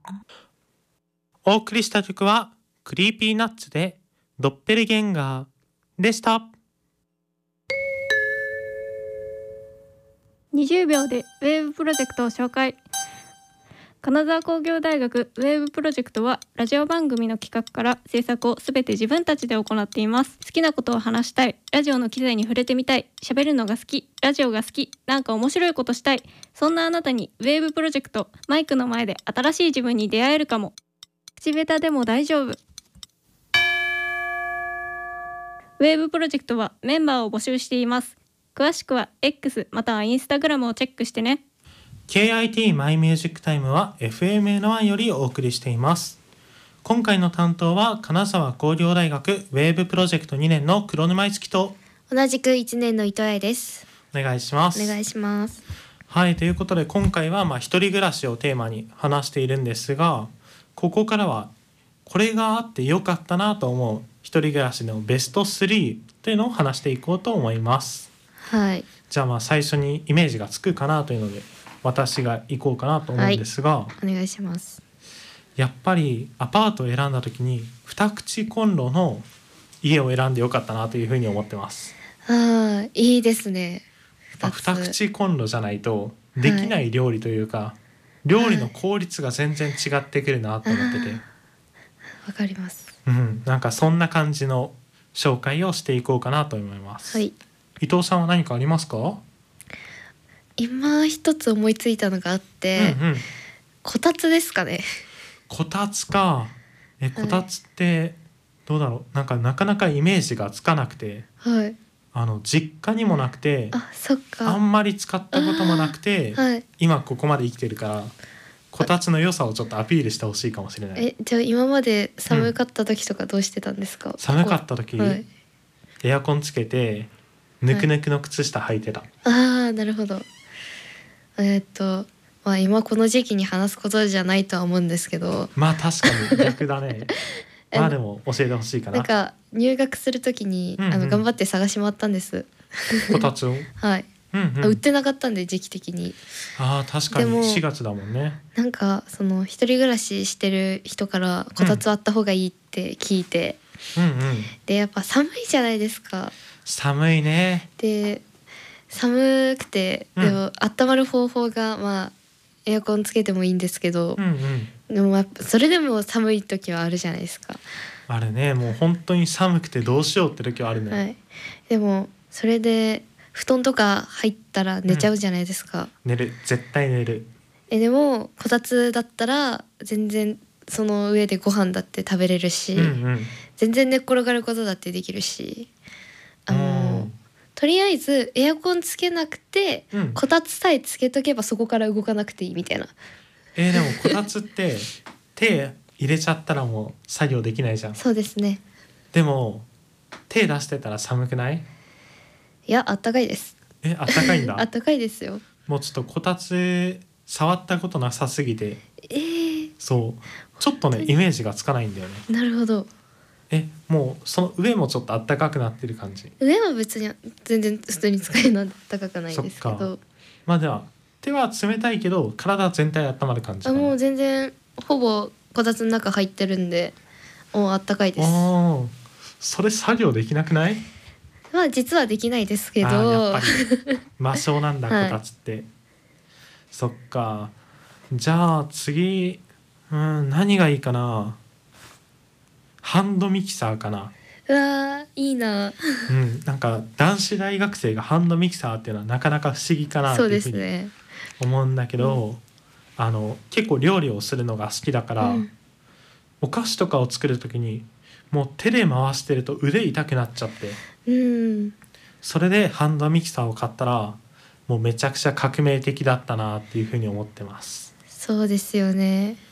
お送りした曲はクリーピーナッツでドッペルゲンガーでした。 20秒でウェーブプロジェクトを紹介。金沢工業大学ウェーブプロジェクトはラジオ番組の企画から制作をすべて自分たちで行っています。好きなことを話したい、ラジオの機材に触れてみたい、喋るのが好き、ラジオが好き、なんか面白いことしたい、そんなあなたにウェーブプロジェクト、マイクの前で新しい自分に出会えるかも。口下手でも大丈夫。ウェーブプロジェクトはメンバーを募集しています。詳しくは X または Instagram をチェックしてね。 KIT マイミュージックタイムは FMN1 よりお送りしています。今回の担当は金沢工業大学ウェーブプロジェクト2年の黒沼樹と同じく1年の伊藤愛です。 お願いします。 お願いします。 はい、ということで今回は一人暮らしをテーマに話しているんですが、ここからはこれがあってよかったなと思う一人暮らしのベスト3というのを話していこうと思います。 はい。 じゃあ最初にイメージがつくかなというので私が行こうかなと思うんですが、 はい、お願いします。 やっぱりアパートを選んだ時に二口コンロの家を選んでよかったなというふうに思ってます。 ああ、いいですね。 二口コンロじゃないとできない料理というか、はい、料理の効率が全然違ってくるなと思ってて、 わかります。 なんかそんな感じの紹介をしていこうかなと思います。 はい。 伊藤さんは何かありますか？ 今一つ思いついたのがあって、こたつですかね。 こたつか。こたつってどうだろう、なかなかイメージがつかなくて、 はい、 実家にもなくて、 そっか、 あんまり使ったこともなくて、 はい、 今ここまで生きてるからこたつの良さをちょっとアピールしてほしいかもしれない。 じゃあ今まで寒かった時とかどうしてたんですか？ 寒かった時、 はい、 エアコンつけてぬくぬくの靴下履いてた。 ああ、なるほど。今この時期に話すことじゃないとは思うんですけど、 確かに逆だね。でも教えてほしいかな。 なんか入学するときに、頑張って探し回ったんです。 こたつをはい、売ってなかったんで時期的に。 確かに4月だもんね。 なんかその一人暮らししてる人からこたつあった方がいいって聞いて、でやっぱ寒いじゃないですか。 寒いね。 で寒くて、でも温まる方法がエアコンつけてもいいんですけど、でもそれでも寒い時はあるじゃないですか。 あれね、もう本当に寒くてどうしようって時はあるね。 はい、でもそれで布団とか入ったら寝ちゃうじゃないですか。 寝る、絶対寝る。 でもこたつだったら全然その上でご飯だって食べれるし、全然寝っ転がることだってできるし、とりあえずエアコンつけなくて、こたつさえつけとけばそこから動かなくていいみたいな。 でもこたつって手入れちゃったらもう作業できないじゃん。 そうですね。 でも手出してたら寒くない？ いや、あったかいです。 あったかいんだ。 あったかいですよ。 もうちょっとこたつ触ったことなさすぎて、そうちょっとねイメージがつかないんだよね。 なるほど。 もうその上もちょっとあったかくなってる感じ？ 上は別に全然普通に使えるのはあったかくないですけど。 では手は冷たいけど体全体温まる感じかな。 もう全然ほぼこたつの中入ってるんでもうあったかいです。 それ作業できなくない？ 実はできないですけど。 やっぱり魔性なんだ、こたつって。そっか。じゃあ次、何がいいかな。ハンドミキサーかな。 うわ、いいな。 なんか男子大学生がハンドミキサーっていうのはなかなか不思議かなっていうふうに思うんだけど、結構料理をするのが好きだから、お菓子とかを作る時にもう手で回してると腕痛くなっちゃって、それでハンドミキサーを買ったらもうめちゃくちゃ革命的だったなっていうふうに思ってます。 そうですよね。